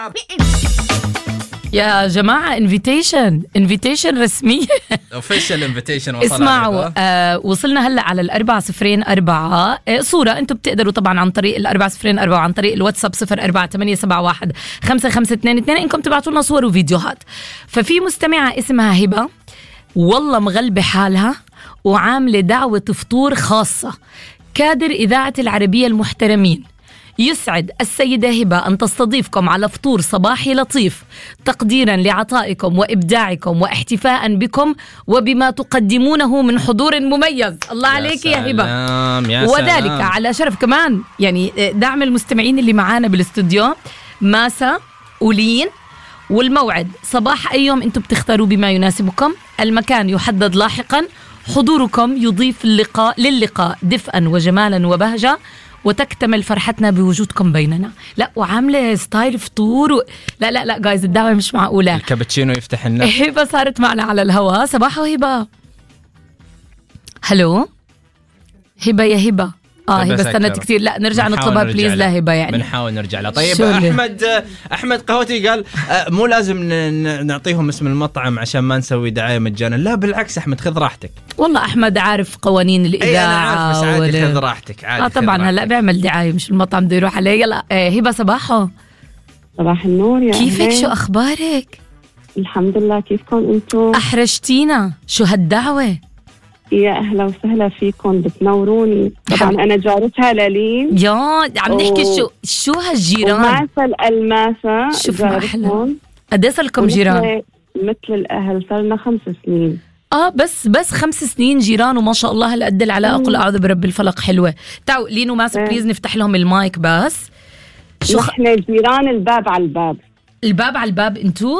يا جماعة انفيتيشن رسمية. اوفيشال انفيتيشن. اسمعوا، وصلنا هلأ على 404 صورة. انتم بتقدروا طبعا عن طريق 404 وعن طريق الواتساب 0487155222 انكم تبعتوا لنا صور وفيديوهات. ففي مستمعة اسمها هبة، والله مغلبة حالها وعاملة دعوة فطور خاصة. كادر إذاعة العربية المحترمين، يسعد السيدة هبة أن تستضيفكم على فطور صباحي لطيف تقديرا لعطائكم وإبداعكم واحتفاء بكم وبما تقدمونه من حضور مميز. الله عليك يا هبة. وذلك على شرف كمان يعني دعم المستمعين اللي معانا بالاستوديو ماسا ولين. والموعد صباح أي يوم أنتم بتختاروا بما يناسبكم، المكان يحدد لاحقا، حضوركم يضيف للقاء دفئا وجمالا وبهجة، وتكتمل فرحتنا بوجودكم بيننا. لا وعامله ستايل فطور لا جايز الدعوه مش معقوله. الكابتشينو يفتح النفس. هبه صارت معنا على الهواء. صباح هبه. هلو هبه يا هبه. هبه استنت كثير. لا نرجع نطلبها بليز لهبه يعني. بنحاول نرجع لها. طيب احمد قهوتي قال مو لازم نعطيهم اسم المطعم عشان ما نسوي دعايه مجانا. لا بالعكس احمد خذ راحتك. والله احمد عارف قوانين الاذاعه. انا عارف بس عادي خذ راحتك عادي. طبعا هلا بيعمل دعايه مش المطعم بده يروح عليه. يلا هبه صباحو. صباح النور يا كيفك أهلين. شو اخبارك؟ الحمد لله. كيفكم انتم؟ احرجتينا. شو هالدعوه؟ يا أهلا وسهلا فيكم بتنوروني. طبعا أنا جارتها للين. يا عم نحكي شو هالجيران ومعسل الماسة. شوف ما أحلى. قد إيه صار لكم جيران؟ مثل الأهل صارنا 5 سنين. بس 5 سنين جيران وما شاء الله هالقد العلاقة. قل أعوذ برب الفلق. حلوة. تعالوا لين وماسة بليز نفتح لهم المايك بس. نحن جيران الباب على الباب. الباب على الباب انتو؟